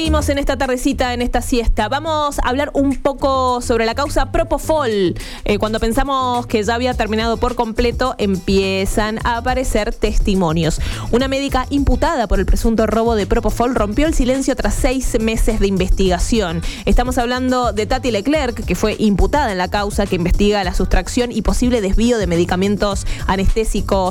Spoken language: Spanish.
Seguimos en esta tardecita, en esta siesta. Vamos a hablar un poco sobre la causa Propofol. Cuando pensamos que ya había terminado por completo, empiezan a aparecer testimonios. Una médica imputada por el presunto robo de Propofol rompió el silencio tras 6 meses de investigación. Estamos hablando de Tati Leclerc, que fue imputada en la causa que investiga la sustracción y posible desvío de medicamentos anestésicos